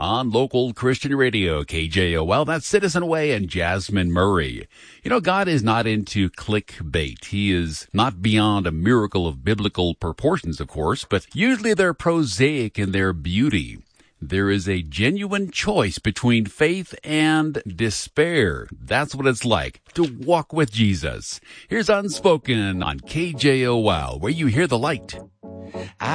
on local Christian radio, KJOL. That's Citizen Way and Jasmine Murray. You know, God is not into clickbait. He is not beyond a miracle of biblical proportions, of course, but usually they're prosaic in their beauty. There is a genuine choice between faith and despair. That's what it's like to walk with Jesus. Here's Unspoken on KJOL, where you hear the light.